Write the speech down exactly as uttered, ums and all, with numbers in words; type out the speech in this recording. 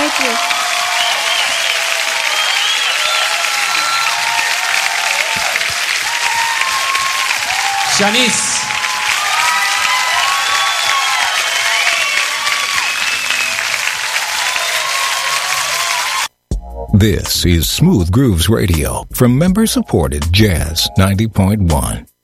Thank you. Shanice. This is Smooth Grooves Radio from member-supported Jazz ninety point one.